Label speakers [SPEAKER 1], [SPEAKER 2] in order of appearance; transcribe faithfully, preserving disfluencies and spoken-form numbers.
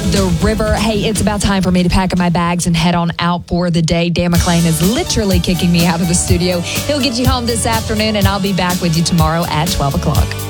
[SPEAKER 1] the river. Hey, it's about time for me to pack up my bags and head on out for the day. Dan McClain is literally kicking me out of the studio. He'll get you home this afternoon, and I'll be back with you tomorrow at twelve o'clock.